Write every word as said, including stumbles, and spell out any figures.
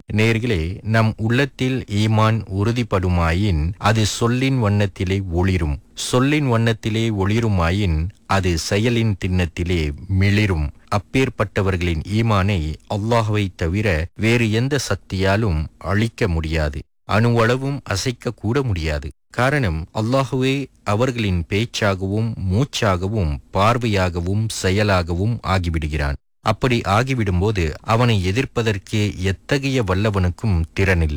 நேர்களே, நம் உள்ளத்தில் ஈமான் உறுதிப்படுமாயின் அது சொல்லின் வண்ணத்திலே ஒளிரும். சொல்லின் வண்ணத்திலே ஒளிருமாயின் அது செயலின் திண்ணத்திலே மிளிரும். அப்பேற்பட்டவர்களின் ஈமானை அல்லாஹ்வை தவிர வேறு எந்த சக்தியாலும் அழிக்க முடியாது. அணுவளவும் அசைக்க கூட முடியாது. காரணம், அல்லாஹுவே அவர்களின் பேச்சாகவும் மூச்சாகவும் பார்வையாகவும் செயலாகவும் ஆகிவிடுகிறான். அப்படி ஆகிவிடும்போது அவனை எதிர்ப்பதற்கு எத்தகைய வல்லவனுக்கும் திறனில்லை.